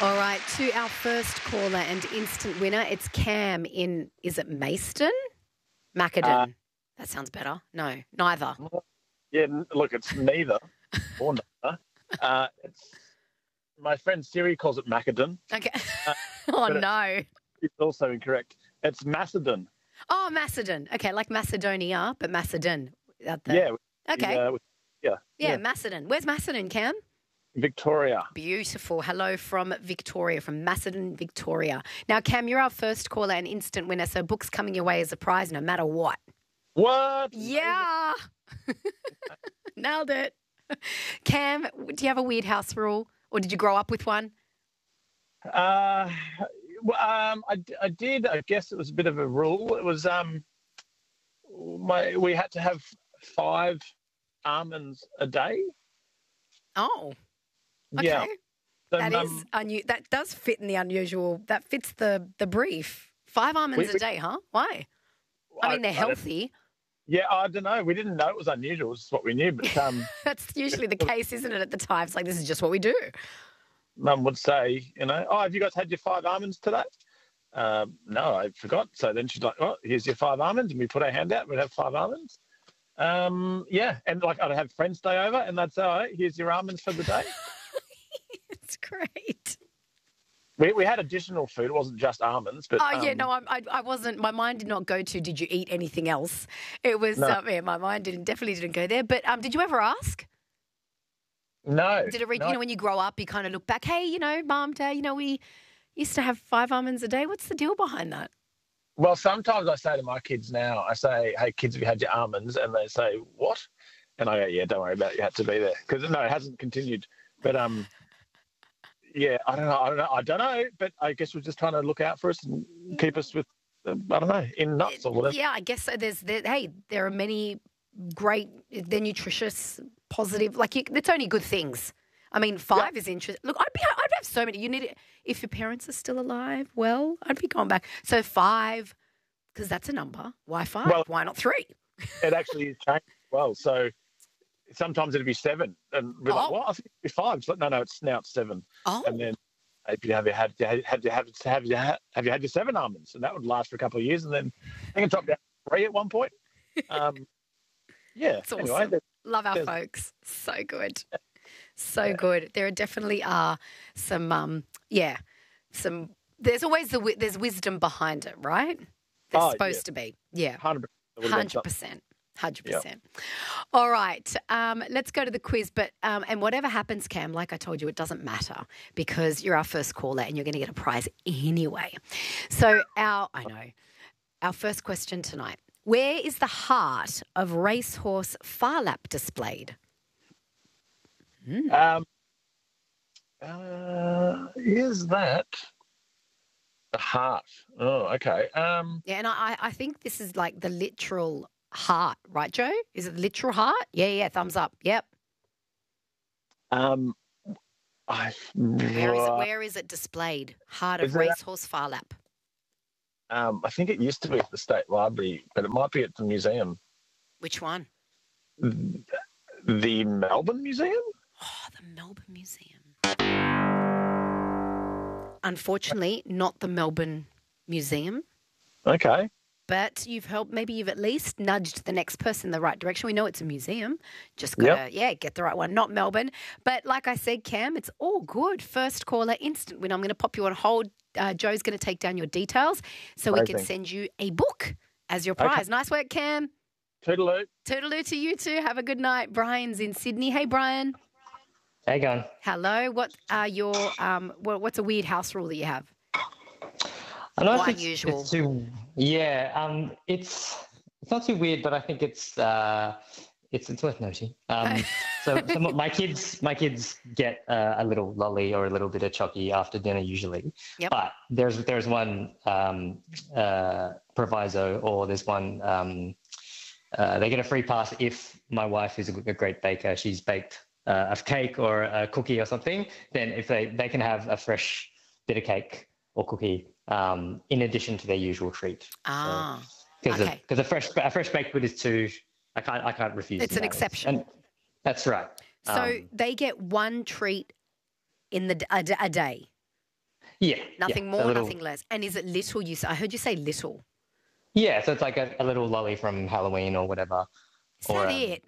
All right, to our first caller and instant winner, it's Cam in, is it Mayston? Macadon. That sounds better. No, neither. Yeah, look, it's neither or neither. It's my friend Siri calls it Macadon. Okay. Oh, but no. It's also incorrect. It's Macedon. Oh, Macedon. Okay, like Macedonia, but Macedon. Yeah. Okay. Yeah. Macedon. Where's Macedon, Cam? Victoria. Beautiful. Hello from Victoria, from Macedon, Victoria. Now, Cam, you're our first caller and instant winner, so book's coming your way as a prize no matter what. What? Yeah. Nailed it. Cam, do you have a weird house rule or did you grow up with one? I did. I guess it was a bit of a rule. It was we had to have 5 almonds a day. Oh. Okay. Yeah. So, that does fit in the unusual. That fits the brief. 5 almonds a day, huh? Why? I mean, they're healthy. Yeah, I don't know. We didn't know it was unusual. It's what we knew. But that's usually the case, isn't it? At the time, it's like this is just what we do. Mum would say, have you guys had your 5 almonds today? No, I forgot. So then she's like, "Oh, here's your 5 almonds," and we put our hand out. We'd have 5 almonds. Yeah, and like I'd have friends stay over, and they'd say, "All right, here's your almonds for the day." It's great. We had additional food. It wasn't just almonds, but I wasn't. My mind did not go to. Did you eat anything else? It was. No. My mind definitely didn't go there. But did you ever ask? No. Did it read? No. When you grow up, you kind of look back. Hey, Mum, Dad, we used to have 5 almonds a day. What's the deal behind that? Well, sometimes I say to my kids now, I say, "Hey, kids, have you had your almonds?" And they say, "What?" And I go, "Yeah, don't worry about it. You had to be there." Because, no, it hasn't continued. But, yeah, I don't know. But I guess we're just trying to look out for us and keep us with, in nuts or whatever. Yeah, I guess so. There are many great, they're nutritious, positive, it's only good things. I mean, 5 is interesting. Look, I'd have so many. If your parents are still alive, well, I'd be going back. So 5, because that's a number. Why 5? Well, why not 3? It actually has changed as well. So sometimes it'd be 7. And we're like, what? I think it'd be 5. It's like, no, it's 7. Oh. And then have you had your 7 almonds? And that would last for a couple of years. And then I think it dropped down to 3 at one point. Yeah. It's awesome. Anyway, love our folks. So good. So good. There definitely are some, there's always there's wisdom behind it, right? There's supposed to be. Yeah. 100%. 100%. 100%. Yep. All right. Let's go to the quiz. But and whatever happens, Cam, like I told you, it doesn't matter because you're our first caller and you're going to get a prize anyway. So our first question tonight. Where is the heart of Racehorse Phar Lap displayed? Is that the heart? Oh, okay. Yeah, and I think this is like the literal heart, right, Joe? Is it the literal heart? Yeah, thumbs up. Yep. Where is it displayed? Heart of Racehorse Phar Lap. I think it used to be at the State Library, but it might be at the museum. Which one? The Melbourne Museum? Oh, the Melbourne Museum. Unfortunately, not the Melbourne Museum. Okay. But maybe you've at least nudged the next person in the right direction. We know it's a museum. Just got to, get the right one. Not Melbourne. But like I said, Cam, it's all good. First caller, instant win. I'm going to pop you on hold. Joe's going to take down your details so we can send you a book as your prize. Okay. Nice work, Cam. Toodaloo. Toodaloo to you too. Have a good night. Brian's in Sydney. Hey, Brian. How you going? Hello. What are your what's a weird house rule that you have? I know unusual. It's not too weird, but I think it's worth noting. So my kids get a little lolly or a little bit of chocky after dinner usually. Yep. But there's one proviso, or there's one they get a free pass if my wife is a great baker. She's baked a cake or a cookie or something. Then if they can have a fresh bit of cake or cookie in addition to their usual treat. Because a fresh baked good is too. I can't refuse. It's an exception. And that's right. So they get one treat in a day. Yeah. Nothing yeah. more, nothing less. And is it little? I heard you say little. Yeah, so it's like a little lolly from Halloween or whatever. Is that it?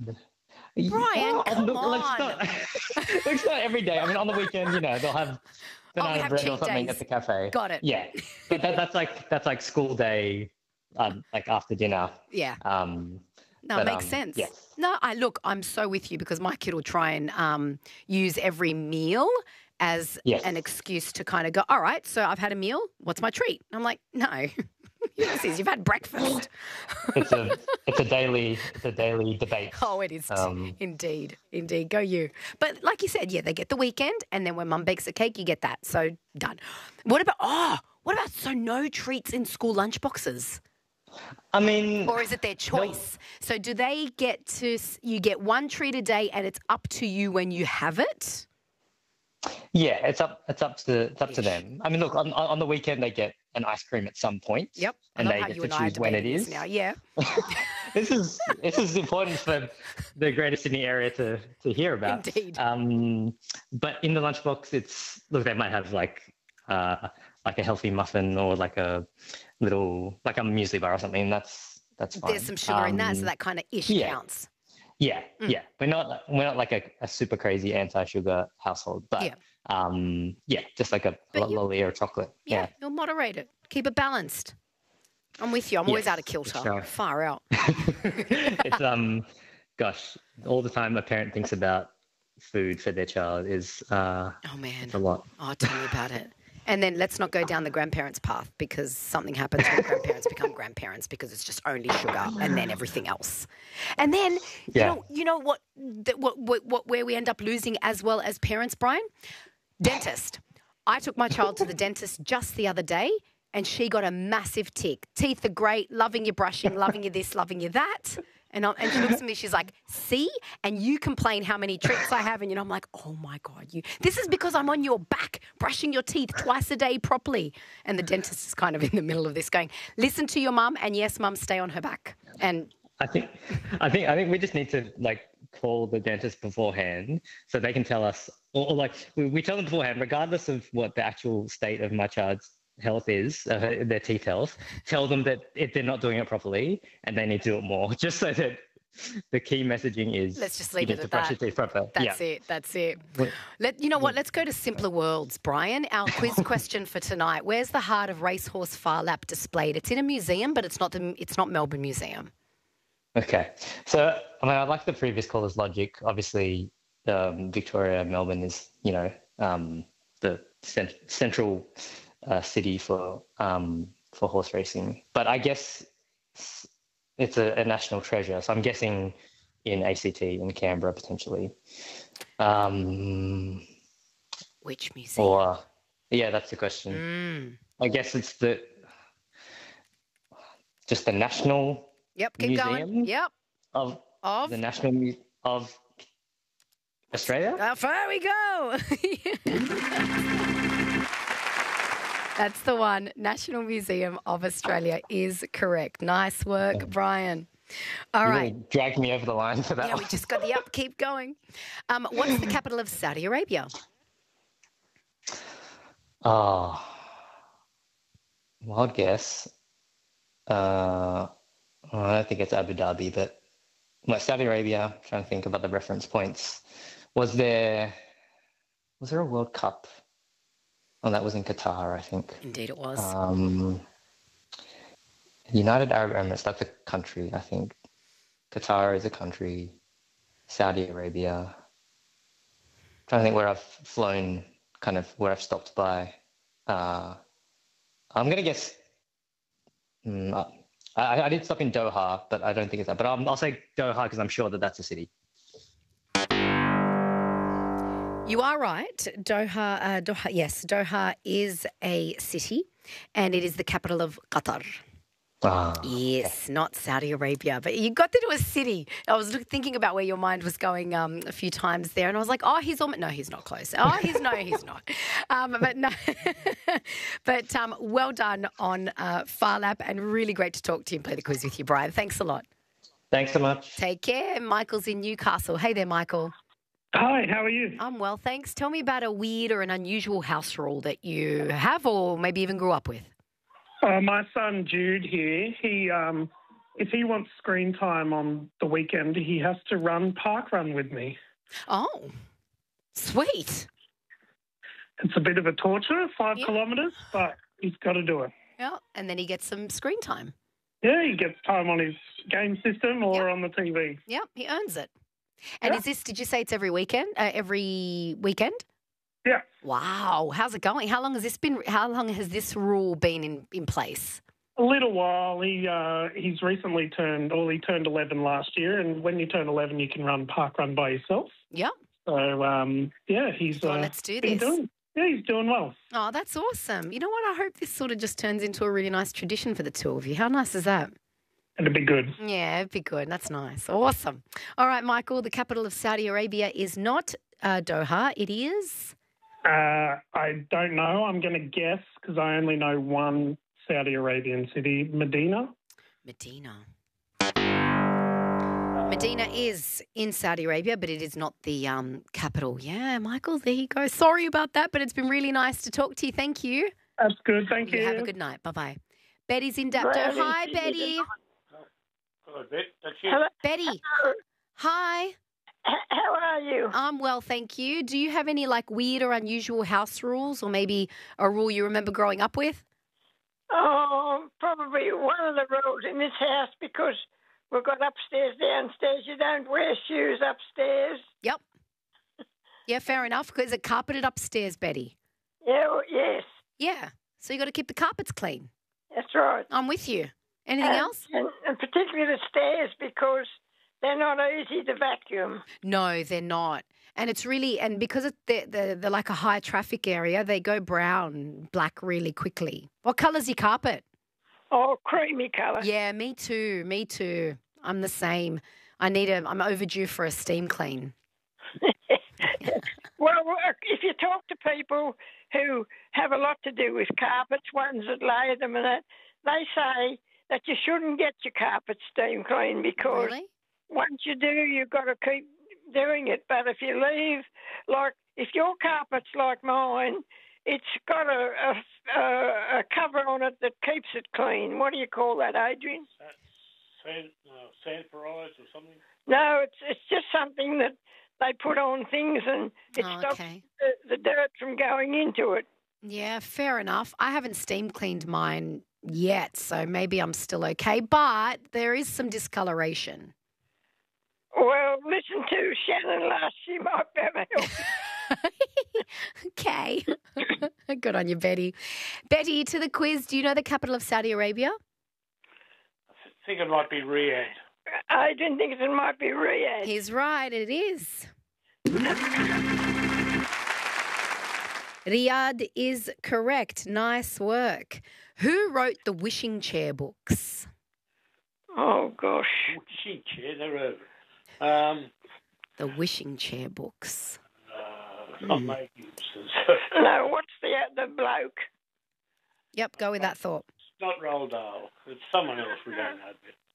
Brian, come on. It's not every day. I mean, on the weekend, they'll have banana have bread cheat or something days. at the cafe. Got it. Yeah, but that's like school day, like after dinner. Yeah. No, But, it makes sense. yes. No, I'm so with you because my kid will try and use every meal as Yes. an excuse to kind of go, all right, so I've had a meal. What's my treat? I'm like, no. This is, you've had breakfast. It's a daily debate. Oh, it is. Indeed. Go you. But like you said, yeah, they get the weekend, and then when mum bakes a cake, you get that. So done. What about so no treats in school lunchboxes? I mean, Or is it their choice? So do they you get one treat a day and it's up to you when you have it? yeah, it's up to them. I mean, look, on the weekend they get an ice cream at some point. Yep. And I they love how get you to and I are choose when it debating this is. now. Yeah. This is important for the Greater Sydney area to hear about. Indeed. But in the lunchbox, they might have like a healthy muffin or like a little like a muesli bar or something. That's fine. There's some sugar in that, so that kind of counts. Yeah, yeah. We're not like a super crazy anti-sugar household, but just like a lolly or chocolate. Yeah, you'll moderate it. Keep it balanced. I'm with you. I'm always out of kilter. Sure. Far out. It's gosh, all the time a parent thinks about food for their child is Oh man, it's a lot. Oh, tell me about it. And then let's not go down the grandparents' path because something happens when grandparents become grandparents because it's just only sugar and then everything else. And then you know what where we end up losing as well as parents, Brian? Dentist. I took my child to the dentist just the other day and she got a massive tick. Teeth are great, loving your brushing, loving you this, loving you that. And she looks at me, she's like, see? And you complain how many tricks I have. And I'm like, oh, my God. This is because I'm on your back brushing your teeth twice a day properly. And the dentist is kind of in the middle of this going, listen to your mum. And yes, mum, stay on her back. And I think we just need to call the dentist beforehand so they can tell us, or we tell them beforehand, regardless of what the actual state of my child's health is, their teeth health, tell them that if they're not doing it properly and they need to do it more, just so that the key messaging is let's just leave it at brush that. your teeth properly. That's it. You know what? Let's go to simpler worlds, Brian. Our quiz question for tonight. Where's the heart of Racehorse Phar Lap displayed? It's in a museum, but it's not Melbourne Museum. Okay. So, I mean, I like the previous caller's logic. Obviously, Victoria, Melbourne is, the central city for horse racing. But I guess it's a national treasure. So I'm guessing in ACT, in Canberra, potentially. Which museum? That's the question. I guess it's just the National keep Museum going. Yep. Of the National of Australia. There we go. That's the one. National Museum of Australia is correct. Nice work, Brian. All right. Really dragged me over the line for that. Yeah, we just got the up. Keep going. What's the capital of Saudi Arabia? Oh, wild guess. I don't think it's Abu Dhabi, but Saudi Arabia. I'm trying to think about the reference points. Was there a World Cup? Oh, that was in Qatar, I think. Indeed, it was. United Arab Emirates, that's a country, I think. Qatar is a country. Saudi Arabia. I'm trying to think where I've flown, kind of where I've stopped by. I'm going to guess. I did stop in Doha, but I don't think it's that. But I'll say Doha because I'm sure that's a city. You are right. Doha, yes, Doha is a city and it is the capital of Qatar. Yes, okay. Not Saudi Arabia, but you got to do a city. I was thinking about where your mind was going a few times there, and I was like, "Oh, he's almost no, he's not close. Oh, he's not." But no, but well done on Phar Lap, and really great to talk to you and play the quiz with you, Brian. Thanks a lot. Thanks so much. Take care. Michael's in Newcastle. Hey there, Michael. Hi, how are you? I'm well, thanks. Tell me about a weird or an unusual house rule that you have or maybe even grew up with. My son Jude here, if he wants screen time on the weekend, he has to park run with me. Oh, sweet. It's a bit of a torture, 5 Yeah. kilometres, but he's got to do it. Yeah, and then he gets some screen time. Yeah, he gets time on his game system or on the TV. Yep, he earns it. And did you say it's every weekend? Every weekend? Yeah. Wow. How's it going? How long has this rule been in place? A little while. He's recently turned 11 last year, and when you turn 11, you can park run by yourself. Yep. So, he's let's do been this. he's doing well. Oh, that's awesome. You know what? I hope this sort of just turns into a really nice tradition for the two of you. How nice is that? It'd be good. Yeah, it'd be good. That's nice. Awesome. All right, Michael, the capital of Saudi Arabia is not Doha. It is? I don't know. I'm going to guess because I only know one Saudi Arabian city, Medina. Medina is in Saudi Arabia, but it is not the capital. Yeah, Michael, there you go. Sorry about that, but it's been really nice to talk to you. Thank you. That's good. Thank you. Have a good night. Bye-bye. Betty's in Dapto. Hi, Betty. Hello, Bet. That's you. Hello. Betty. Hi. How are you? I'm well, thank you. Do you have any weird or unusual house rules or maybe a rule you remember growing up with? Oh, probably one of the rules in this house because we've got upstairs, downstairs. You don't wear shoes upstairs. Yep. Yeah, fair enough. Is it carpeted upstairs, Betty? Yeah, yes. Yeah. So you got to keep the carpets clean. That's right. I'm with you. Anything else? And particularly the stairs because they're not easy to vacuum. No, they're not. And it's really, and because they're like a high traffic area, they go black really quickly. What colour's your carpet? Oh, creamy colour. Yeah, me too. I'm the same. I'm overdue for a steam clean. Well, if you talk to people who have a lot to do with carpets, ones that lay them and that, they say that you shouldn't get your carpet steam clean because Really? once you do, you've got to keep doing it. But if you leave, if your carpet's like mine, it's got a cover on it that keeps it clean. What do you call that, Adrian? Sand or something? No, it's just something that they put on things and it stops the dirt from going into it. Yeah, fair enough. I haven't steam cleaned mine yet, so maybe I'm still okay. But there is some discoloration. Well, listen to Shannon last. She might be able to help. Okay. Good on you, Betty. Betty, to the quiz. Do you know the capital of Saudi Arabia? I think it might be Riyadh. I didn't think it might be Riyadh. He's right. It is. Riyadh is correct. Nice work. Who wrote the Wishing Chair books? Oh, gosh. Wishing Chair, they're over. The Wishing Chair books. Not making No, what's the bloke? Yep, go with that thought. It's not Roald Dahl. It's someone else we don't know.